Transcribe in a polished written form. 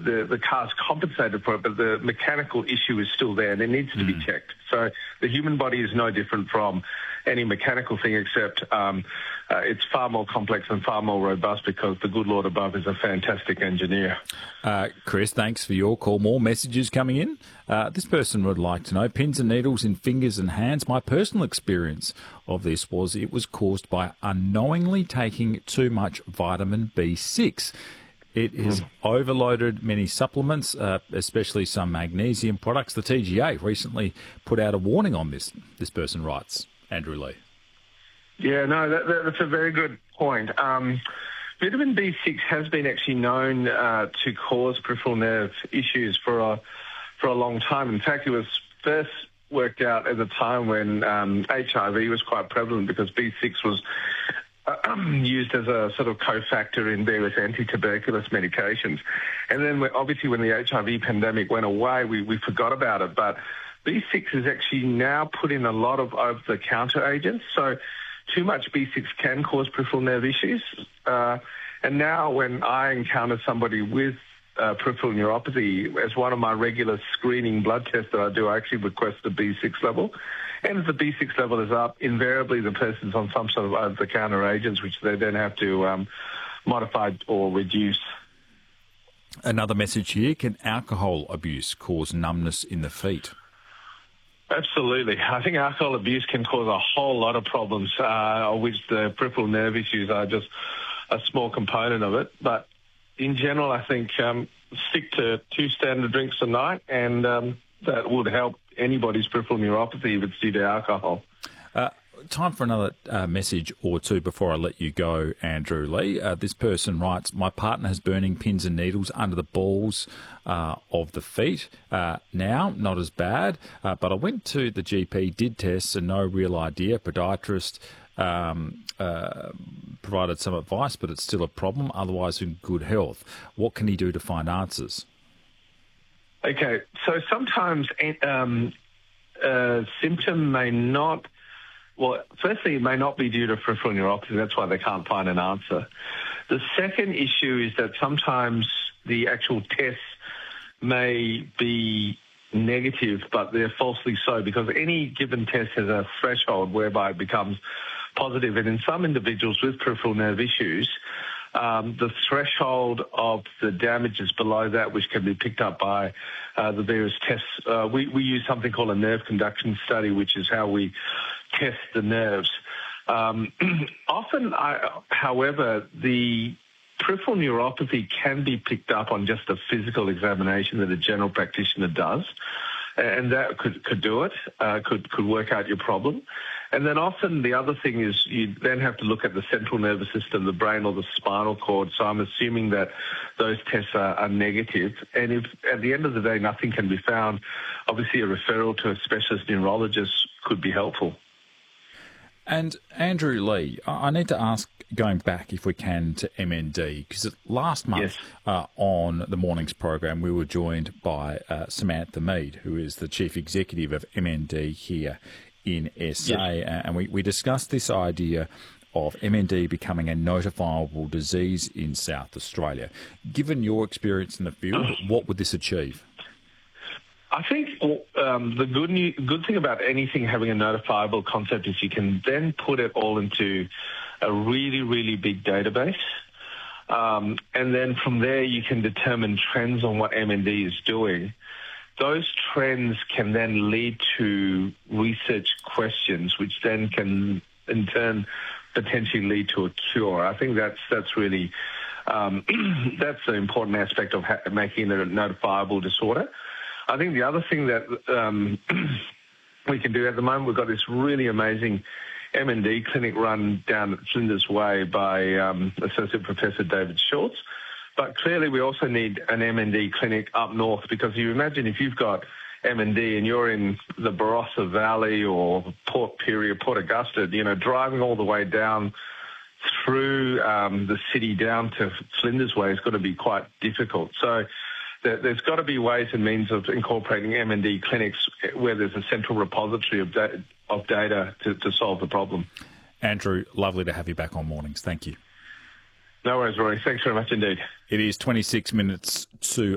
the car's compensated for it, but the mechanical issue is still there and it needs to be checked. So the human body is no different from any mechanical thing, except it's far more complex and far more robust because the good Lord above is a fantastic engineer. Chris, thanks for your call. More messages coming in. This person would like to know, pins and needles in fingers and hands. My personal experience of this was it was caused by unknowingly taking too much vitamin B6. It has overloaded many supplements, especially some magnesium products. The TGA recently put out a warning on this person writes. Andrew Lee. Yeah, no, that's a very good point. Vitamin B6 has been actually known to cause peripheral nerve issues for a long time. In fact, it was first worked out at a time when HIV was quite prevalent because B6 was used as a sort of cofactor in various anti-tuberculous medications. And then obviously when the HIV pandemic went away, we forgot about it. But B6 is actually now put in a lot of over-the-counter agents. So too much B6 can cause peripheral nerve issues. And now when I encounter somebody with peripheral neuropathy, as one of my regular screening blood tests that I do, I actually request the B6 level. And if the B6 level is up, invariably the person's on some sort of over-the-counter agents, which they then have to modify or reduce. Another message here, can alcohol abuse cause numbness in the feet? Absolutely. I think alcohol abuse can cause a whole lot of problems, of which the peripheral nerve issues are just a small component of it. But in general, I think stick to 2 standard drinks a night, and that would help anybody's peripheral neuropathy if it's due to alcohol. Time for another message or two before I let you go, Andrew Lee. This person writes, my partner has burning pins and needles under the balls of the feet. Now, not as bad, but I went to the GP, did tests and no real idea. Podiatrist provided some advice, but it's still a problem, otherwise in good health. What can he do to find answers? Okay, so sometimes a symptom may not... Well, firstly, it may not be due to peripheral neuropathy. That's why they can't find an answer. The second issue is that sometimes the actual tests may be negative, but they're falsely so, because any given test has a threshold whereby it becomes positive. And in some individuals with peripheral nerve issues, the threshold of the damage is below that, which can be picked up by the various tests. We use something called a nerve conduction study, which is how we test the nerves. Often, however, the peripheral neuropathy can be picked up on just a physical examination that a general practitioner does, and that could do it, could work out your problem. And then often the other thing is you then have to look at the central nervous system, the brain or the spinal cord. So I'm assuming that those tests are negative. And if at the end of the day nothing can be found, obviously a referral to a specialist neurologist could be helpful. And Andrew Lee, I need to ask, going back if we can to MND, because last month on the morning's program we were joined by Samantha Mead, who is the Chief Executive of MND here in SA, and we discussed this idea of MND becoming a notifiable disease in South Australia. Given your experience in the field, what would this achieve? I think the good thing about anything having a notifiable concept is you can then put it all into a really, really big database. And then from there you can determine trends on what MND is doing. Those trends can then lead to research questions, which then can in turn potentially lead to a cure. I think that's really that's the important aspect of making it a notifiable disorder. I think the other thing that we can do at the moment, we've got this really amazing MND clinic run down at Flinders Way by Associate Professor David Schultz. But clearly we also need an MND clinic up north, because you imagine if you've got MND and you're in the Barossa Valley or Port Pirie, Port Augusta, driving all the way down through the city down to Flinders Way is going to be quite difficult. So there's got to be ways and means of incorporating MND clinics where there's a central repository of data to solve the problem. Andrew, lovely to have you back on Mornings. Thank you. No worries, Rory. Thanks very much indeed. It is 26 minutes to